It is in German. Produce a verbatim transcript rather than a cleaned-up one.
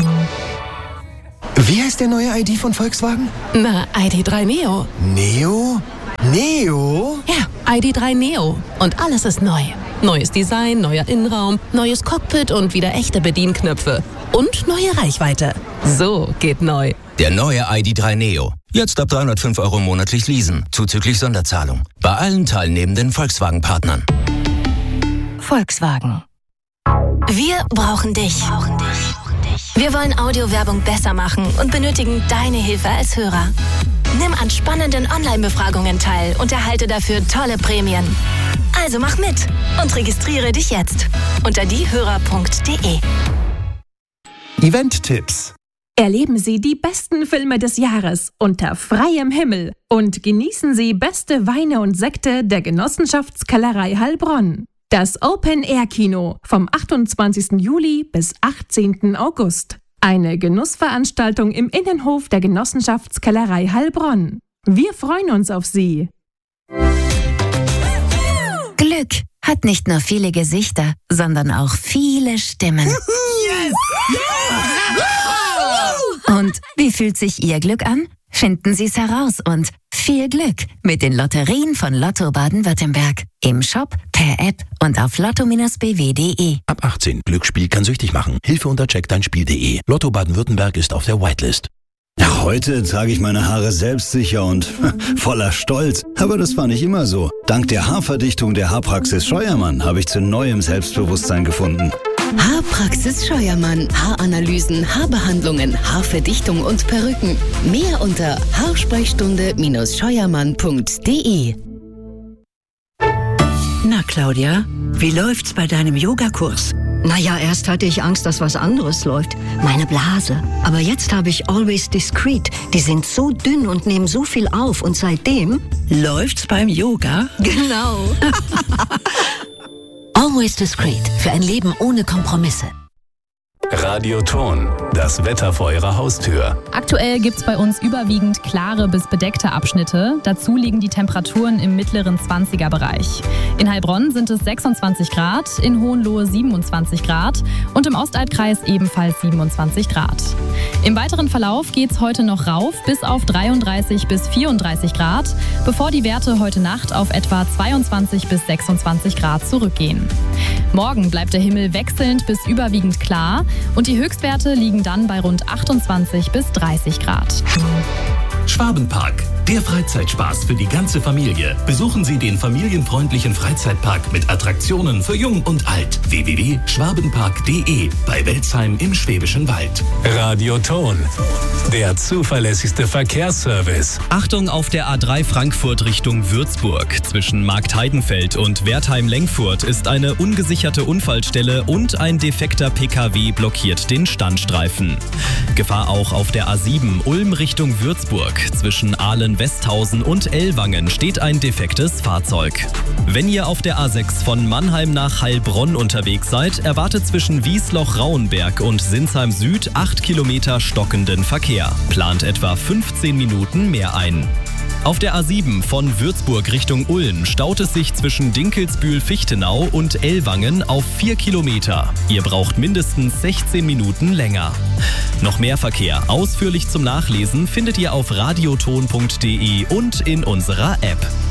Wie heißt der neue I D von Volkswagen? Na, I D drei Neo. Neo? Neo? Ja, I D drei Neo. Und alles ist neu. Neues Design, neuer Innenraum, neues Cockpit und wieder echte Bedienknöpfe. Und neue Reichweite. So geht neu. Der neue I D drei Neo. Jetzt ab dreihundertfünf Euro monatlich leasen, zuzüglich Sonderzahlung. Bei allen teilnehmenden Volkswagen-Partnern. Volkswagen. Wir brauchen dich. Wir wollen Audiowerbung besser machen und benötigen deine Hilfe als Hörer. Nimm an spannenden Online-Befragungen teil und erhalte dafür tolle Prämien. Also mach mit und registriere dich jetzt unter diehörer punkt de. Event-Tipps. Erleben Sie die besten Filme des Jahres unter freiem Himmel und genießen Sie beste Weine und Sekte der Genossenschaftskellerei Heilbronn. Das Open-Air-Kino vom achtundzwanzigsten Juli bis achtzehnten August. Eine Genussveranstaltung im Innenhof der Genossenschaftskellerei Heilbronn. Wir freuen uns auf Sie. Glück hat nicht nur viele Gesichter, sondern auch viele Stimmen. Yes! Und wie fühlt sich Ihr Glück an? Finden Sie es heraus und viel Glück mit den Lotterien von Lotto Baden-Württemberg. Im Shop, per App und auf lotto Bindestrich b w punkt de. Ab achtzehn. Glücksspiel kann süchtig machen. Hilfe unter check dein spiel punkt de. Lotto Baden-Württemberg ist auf der Whitelist. Ja, heute trage ich meine Haare selbstsicher und voller Stolz. Aber das war nicht immer so. Dank der Haarverdichtung der Haarpraxis Scheuermann habe ich zu neuem Selbstbewusstsein gefunden. Haarpraxis Scheuermann. Haaranalysen, Haarbehandlungen, Haarverdichtung und Perücken. Mehr unter haarsprechstunde Bindestrich scheuermann punkt de. Na, Claudia, wie läuft's bei deinem Yogakurs? Naja, erst hatte ich Angst, dass was anderes läuft. Meine Blase. Aber jetzt habe ich Always Discreet. Die sind so dünn und nehmen so viel auf. Und seitdem... Läuft's beim Yoga? Genau. Always Discreet. Für ein Leben ohne Kompromisse. Radioton, das Wetter vor Ihrer Haustür. Aktuell gibt es bei uns überwiegend klare bis bedeckte Abschnitte. Dazu liegen die Temperaturen im mittleren zwanziger-Bereich. In Heilbronn sind es sechsundzwanzig Grad, in Hohenlohe siebenundzwanzig Grad und im Ostaltkreis ebenfalls siebenundzwanzig Grad. Im weiteren Verlauf geht es heute noch rauf bis auf dreiunddreißig bis vierunddreißig Grad, bevor die Werte heute Nacht auf etwa zweiundzwanzig bis sechsundzwanzig Grad zurückgehen. Morgen bleibt der Himmel wechselnd bis überwiegend klar und die Höchstwerte liegen dann bei rund achtundzwanzig bis dreißig Grad. Schwabenpark, der Freizeitspaß für die ganze Familie. Besuchen Sie den familienfreundlichen Freizeitpark mit Attraktionen für Jung und Alt. w w w punkt schwabenpark punkt de bei Welzheim im Schwäbischen Wald. Radioton, der zuverlässigste Verkehrsservice. Achtung auf der A drei Frankfurt Richtung Würzburg. Zwischen Marktheidenfeld und Wertheim-Lengfurt ist eine ungesicherte Unfallstelle und ein defekter P K W blockiert den Standstreifen. Gefahr auch auf der A sieben Ulm Richtung Würzburg. Zwischen Ahlen-Westhausen und Ellwangen steht ein defektes Fahrzeug. Wenn ihr auf der A sechs von Mannheim nach Heilbronn unterwegs seid, erwartet zwischen Wiesloch-Rauenberg und Sinsheim Süd acht Kilometer stockenden Verkehr. Plant etwa fünfzehn Minuten mehr ein. Auf der A sieben von Würzburg Richtung Ulm staut es sich zwischen Dinkelsbühl-Fichtenau und Ellwangen auf vier Kilometer. Ihr braucht mindestens sechzehn Minuten länger. Noch mehr Verkehr ausführlich zum Nachlesen findet ihr auf radioton punkt de und in unserer App.